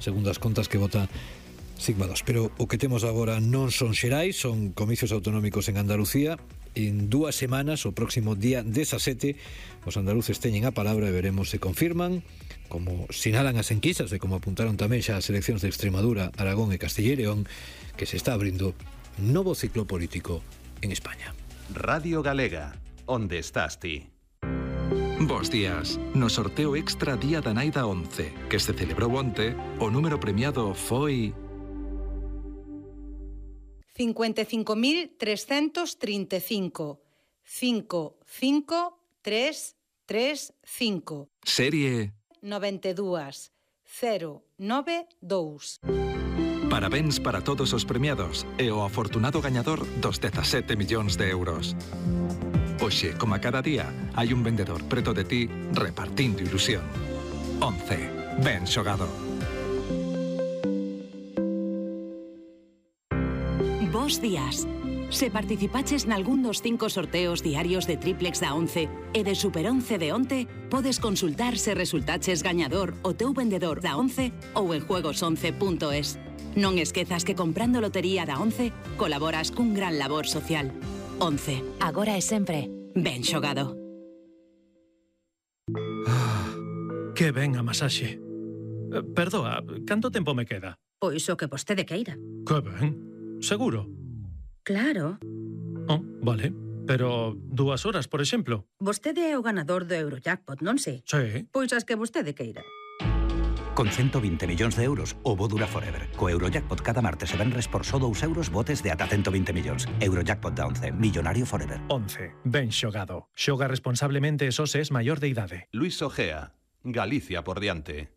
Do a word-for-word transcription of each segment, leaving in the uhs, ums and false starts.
segundo as contas que vota Sigma dos. Pero o que temos agora non son xerais, son comicios autonómicos en Andalucía. En dúas semanas, o próximo día dezasete, os andaluces teñen a palabra e veremos se confirman, como sinalan as enquisas e como apuntaron tamén xa as eleccións de Extremadura, Aragón e Castilla e León, que se está abrindo un novo ciclo político en España. Radio Galega, onde estás ti? Bos días. No sorteo extra Día da Nai da once, que se celebrou onte, o número premiado foi cincuenta y cinco mil trescientos treinta y cinco. cinco cinco tres tres cinco. serie noventa y dos cero nove dous. Parabéns para todos os premiados e o afortunado gañador dos dezasete millóns de euros. Hoxe, como a cada día, hai un vendedor preto de ti repartindo ilusión. once. Ben xogado. Bos días. Se participaches nalgún dos cinco sorteos diarios de Triplex da once e de Super once de onte, podes consultar se resultaches gañador o teu vendedor da once ou en juegos once punto es. Non esquezas que comprando lotería da once colaboras cun gran labor social. once. Agora e sempre. Ben xogado. Ah, que ben a masaxe. Perdoa, canto tempo me queda? Pois o que vostede queira. Que ben. Seguro? Claro. Oh, vale. Pero dúas horas, por exemplo. Vostede é o ganador do Eurojackpot, non sei? Sí. Pois as que vostede queira. Con ciento vinte millóns de euros, o bo dura forever. Co Eurojackpot cada martes e venres por só dous euros botes de ata ciento vinte millóns. Eurojackpot da once, millonario forever. once. Ben xogado. Xoga responsablemente e só se es maior de idade. Luis Ojea, Galicia por diante.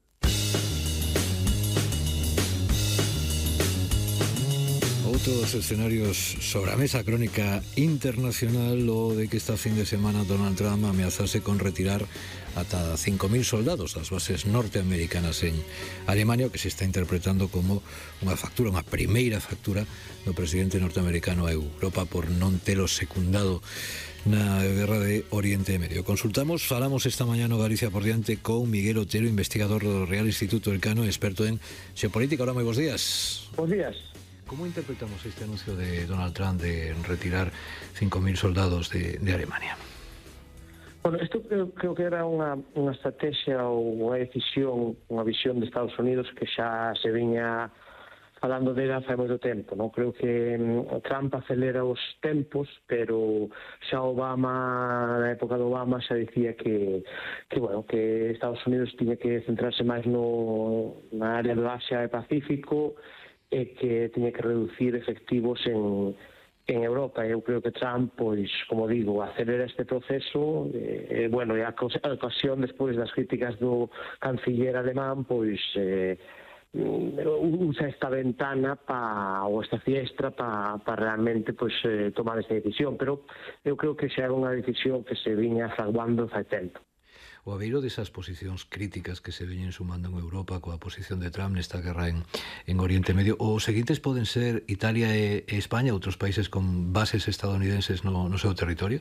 Outros escenarios sobre a mesa, crónica internacional, o de que esta fin de semana Donald Trump ameazase con retirar ata cinco mil soldados das bases norteamericanas en Alemania, o que se está interpretando como unha factura, unha primeira factura do presidente norteamericano a Europa por non telo secundado na guerra de Oriente Medio. Consultamos, falamos esta mañá no Galicia por diante con Miguel Otero, investigador do Real Instituto Elcano, experto en xeopolítica. Hola, moi bons días. Bons días. ¿Cómo interpretamos este anuncio de Donald Trump de retirar cinco mil soldados de, de Alemania? Bueno, isto creo, creo que era unha, unha estrategia ou unha decisión, unha visión de Estados Unidos que xa se viña falando dela fai moito tempo, non? Creo que um, Trump acelera os tempos, pero xa Obama, na época de Obama, xa dicía que, que, bueno, que Estados Unidos tiña que centrarse máis no, na área do Asia e Pacífico, e que tiña que reducir efectivos en, en Europa. Eu creo que Trump, pois, como digo, acelera este proceso, e, bueno, e a ocasión, despois das críticas do canciller alemán, pois, eh, usa esta ventana pa, ou esta fiestra para pa realmente pois, eh, tomar esta decisión, pero eu creo que xa é unha decisión que se viña fraguando fai tempo. O abeiro desas posicións críticas que se veñen sumando en Europa coa posición de Trump nesta guerra en, en Oriente Medio, os seguintes poden ser Italia e, e España, outros países con bases estadounidenses no, no seu territorio?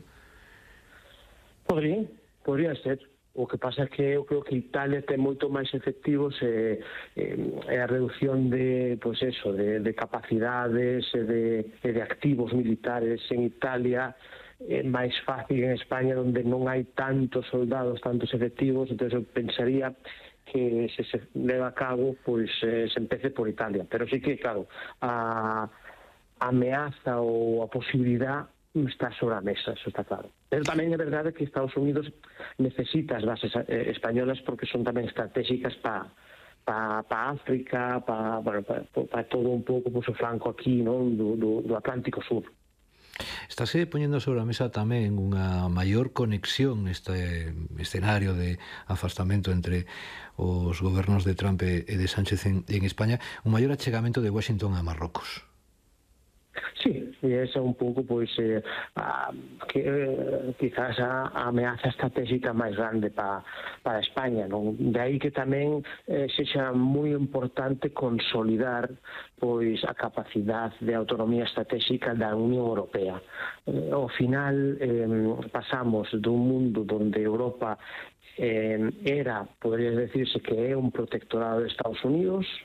Podría, podría ser. O que pasa é que eu creo que Italia ten moito máis efectivos e, e, e a reducción de, pois eso, de, de capacidades e de, e de activos militares en Italia é máis fácil en España, onde non hai tantos soldados, tantos efectivos. Entón eu pensaría que se se leva a cabo, pois eh, se empece por Italia, pero sí que, claro, a, a ameaza ou a posibilidad está sobre a mesa, eso está claro. Pero tamén é verdade que Estados Unidos necesita as bases eh, españolas porque son tamén estratégicas para pa, pa África, para bueno, pa, pa todo un pouco pues, o flanco aquí, non, do, do, do Atlántico Sur. Estáse poñendo sobre a mesa tamén unha maior conexión neste escenario de afastamento entre os gobernos de Trump e de Sánchez en, en España, un maior achegamento de Washington a Marrocos. Sí, e esa é un pouco, pois, eh, a, que, eh, quizás a, a ameaza estratégica máis grande para pa España, non? De aí que tamén eh, sexa moi importante consolidar, pois, a capacidade de autonomía estratégica da Unión Europea. Eh, ao final, eh, pasamos dun mundo onde Europa eh, era, podría decirse que é un protectorado de Estados Unidos,